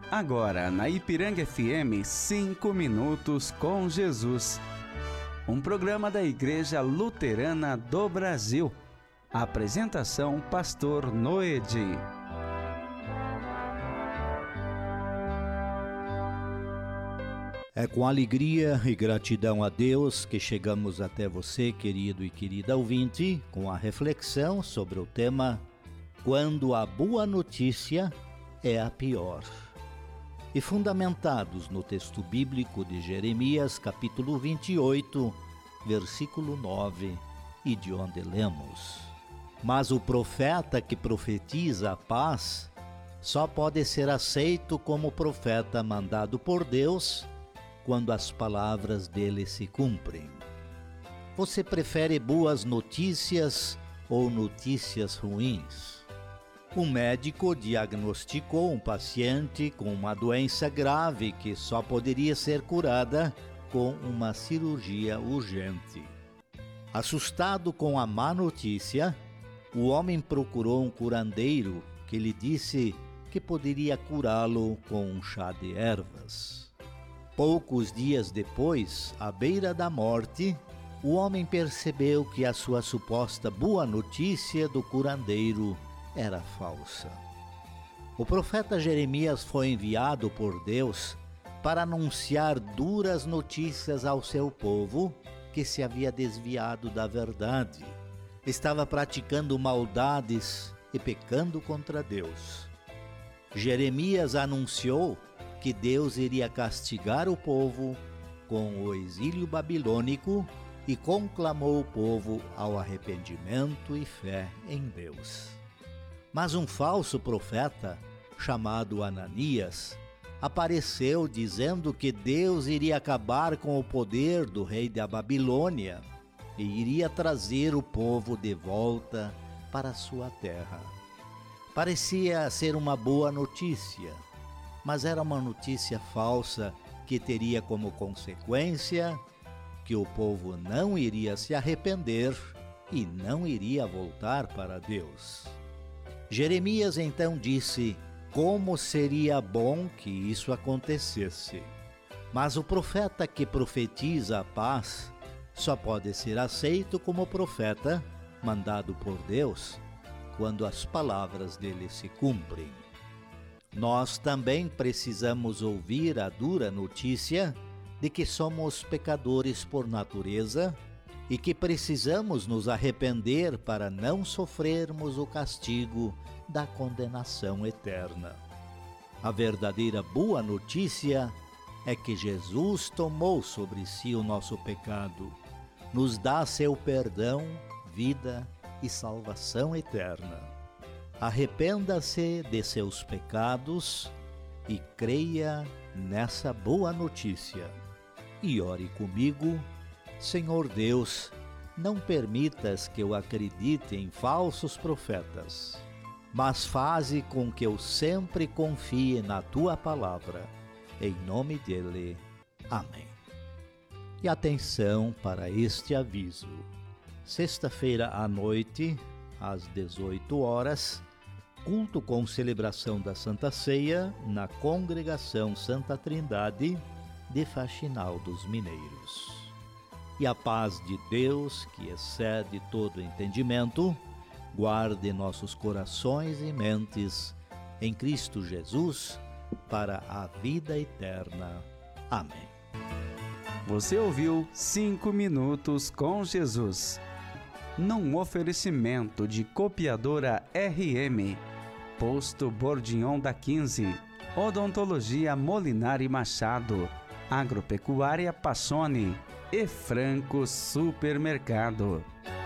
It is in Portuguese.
Agora, na Ipiranga FM, 5 Minutos com Jesus. Um programa da Igreja Luterana do Brasil. Apresentação, Pastor Noedi. É com alegria e gratidão a Deus que chegamos até você, querido e querida ouvinte, com a reflexão sobre o tema Quando a boa notícia é a pior. E fundamentados no texto bíblico de Jeremias, capítulo 28, versículo 9, e de onde lemos: Mas o profeta que profetiza a paz só pode ser aceito como profeta mandado por Deus quando as palavras dele se cumprem. Você prefere boas notícias ou notícias ruins? Um médico diagnosticou um paciente com uma doença grave que só poderia ser curada com uma cirurgia urgente. Assustado com a má notícia, o homem procurou um curandeiro que lhe disse que poderia curá-lo com um chá de ervas. Poucos dias depois, à beira da morte, o homem percebeu que a sua suposta boa notícia do curandeiro era falsa. O profeta Jeremias foi enviado por Deus para anunciar duras notícias ao seu povo que se havia desviado da verdade, estava praticando maldades e pecando contra Deus. Jeremias anunciou que Deus iria castigar o povo com o exílio babilônico e conclamou o povo ao arrependimento e fé em Deus. Mas um falso profeta, chamado Ananias, apareceu dizendo que Deus iria acabar com o poder do rei da Babilônia e iria trazer o povo de volta para a sua terra. Parecia ser uma boa notícia, mas era uma notícia falsa que teria como consequência que o povo não iria se arrepender e não iria voltar para Deus. Jeremias então disse como seria bom que isso acontecesse. Mas o profeta que profetiza a paz só pode ser aceito como profeta mandado por Deus quando as palavras dele se cumprem. Nós também precisamos ouvir a dura notícia de que somos pecadores por natureza e que precisamos nos arrepender para não sofrermos o castigo da condenação eterna. A verdadeira boa notícia é que Jesus tomou sobre si o nosso pecado, nos dá seu perdão, vida e salvação eterna. Arrependa-se de seus pecados e creia nessa boa notícia. E ore comigo: Senhor Deus, não permitas que eu acredite em falsos profetas, mas faze com que eu sempre confie na Tua palavra. Em nome dele. Amém. E atenção para este aviso. Sexta-feira à noite, às 18 horas, culto com celebração da Santa Ceia na Congregação Santa Trindade de Faxinal dos Mineiros. E a paz de Deus, que excede todo entendimento, guarde nossos corações e mentes em Cristo Jesus para a vida eterna. Amém. Você ouviu 5 Minutos com Jesus. Num oferecimento de Copiadora RM, Posto Bordignon da 15, Odontologia Molinari Machado, Agropecuária Passoni e Franco Supermercado.